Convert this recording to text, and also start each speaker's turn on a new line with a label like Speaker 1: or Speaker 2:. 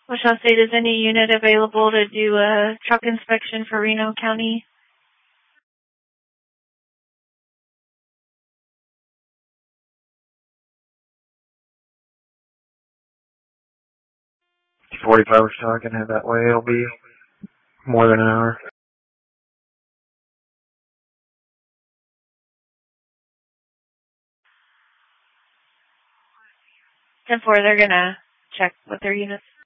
Speaker 1: Wichita State, is any unit available to do a truck inspection for Reno County?
Speaker 2: $45 so I can head that way. It'll be more than an hour.
Speaker 1: 10-4, they're gonna check with their units.